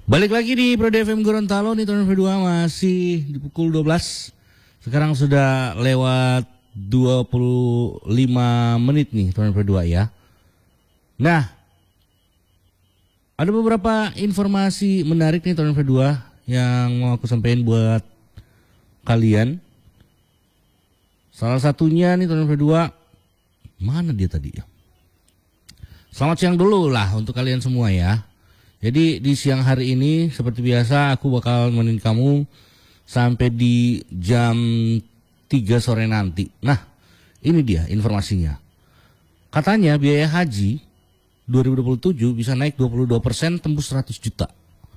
Balik lagi di Pro FM Gorontalo nih tahun kedua masih di pukul 12. Sekarang sudah lewat 25 menit nih tahun kedua ya. Nah, ada beberapa informasi menarik nih tahun kedua yang mau aku sampaikan buat kalian. Salah satunya nih tahun kedua, mana dia tadi ya? Selamat siang dulu lah untuk kalian semua ya. Jadi di siang hari ini seperti biasa aku bakal menemani kamu sampai di jam 3 sore nanti. Nah, ini dia informasinya. Katanya biaya haji 2027 bisa naik 22% tembus 100 juta.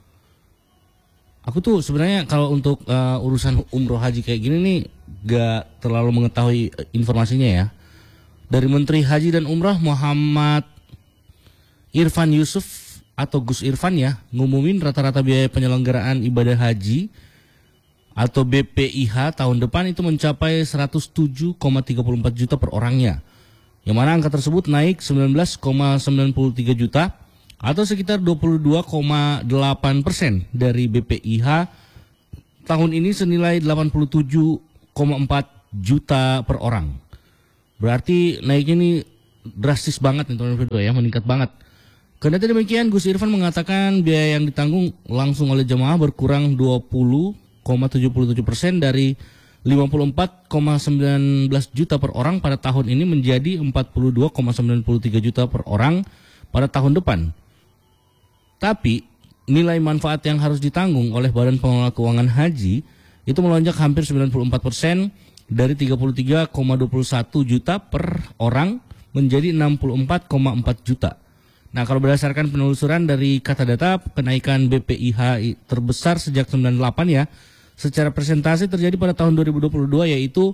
Aku tuh sebenarnya kalau untuk urusan umroh haji kayak gini nih gak terlalu mengetahui informasinya ya. Dari Menteri Haji dan Umrah Muhammad Irfan Yusuf atau Gus Irfan ya, ngumumin rata-rata biaya penyelenggaraan ibadah haji atau BPIH tahun depan itu mencapai 107,34 juta per orangnya. Yang mana angka tersebut naik 19,93 juta atau sekitar 22,8% dari BPIH tahun ini senilai 87,4 juta per orang. Berarti naiknya ini drastis banget nih tahun kedua ya, meningkat banget. Kendati demikian, Gus Irfan mengatakan biaya yang ditanggung langsung oleh jemaah berkurang 20,77% dari 54,19 juta per orang pada tahun ini menjadi 42,93 juta per orang pada tahun depan. Tapi nilai manfaat yang harus ditanggung oleh Badan Pengelola Keuangan Haji itu melonjak hampir 94% dari 33,21 juta per orang menjadi 64,4 juta. Nah, kalau berdasarkan penelusuran dari Kata Data, kenaikan BPIH terbesar sejak 98 ya, secara persentase terjadi pada tahun 2022 yaitu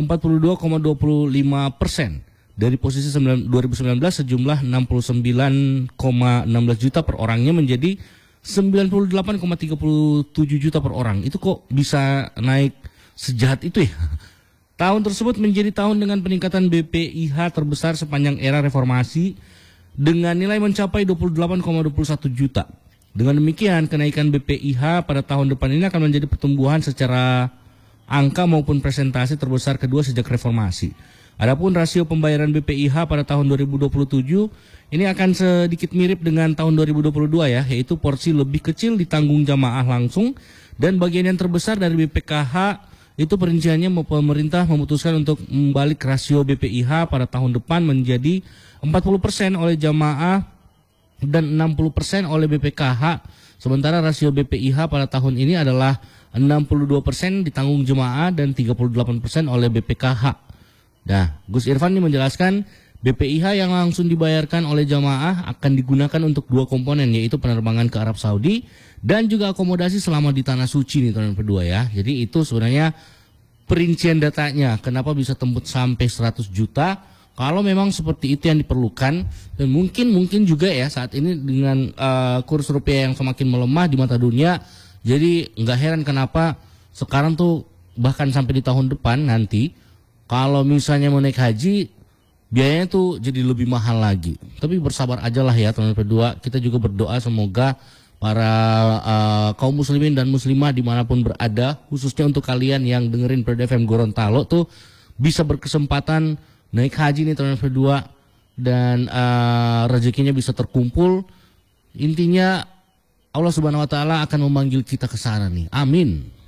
42,25%. Dari posisi 2019 sejumlah 69,16 juta per orangnya menjadi 98,37 juta per orang. Itu kok bisa naik sejahat itu ya? Tahun tersebut menjadi tahun dengan peningkatan BPIH terbesar sepanjang era reformasi dengan nilai mencapai 28,21 juta. Dengan demikian, kenaikan BPIH pada tahun depan ini akan menjadi pertumbuhan secara angka maupun presentasi terbesar kedua sejak reformasi. Adapun rasio pembayaran BPIH pada tahun 2027 ini akan sedikit mirip dengan tahun 2022 ya, yaitu porsi lebih kecil ditanggung jamaah langsung dan bagian yang terbesar dari BPKH itu perinciannya pemerintah memutuskan untuk membalik rasio BPIH pada tahun depan menjadi 40% oleh jamaah dan 60% oleh BPKH. Sementara rasio BPIH pada tahun ini adalah 62% ditanggung jemaah dan 38% oleh BPKH. Nah, Gus Irfan ini menjelaskan BPIH yang langsung dibayarkan oleh jamaah akan digunakan untuk dua komponen, yaitu penerbangan ke Arab Saudi dan juga akomodasi selama di Tanah Suci nih tahun kedua ya. Jadi itu sebenarnya perincian datanya, kenapa bisa tembus sampai 100 juta. Kalau memang seperti itu yang diperlukan, dan mungkin juga ya saat ini dengan kurs rupiah yang semakin melemah di mata dunia, jadi nggak heran kenapa sekarang tuh bahkan sampai di tahun depan nanti kalau misalnya mau naik haji biayanya tuh jadi lebih mahal lagi. Tapi bersabar aja lah ya teman-teman kedua. Kita juga berdoa semoga para kaum muslimin dan muslimah dimanapun berada, khususnya untuk kalian yang dengerin Pro FM Gorontalo tuh bisa berkesempatan naik haji nih tahun kedua dan rezekinya bisa terkumpul. Intinya Allah Subhanahu wa taala akan memanggil kita ke sana nih. Amin.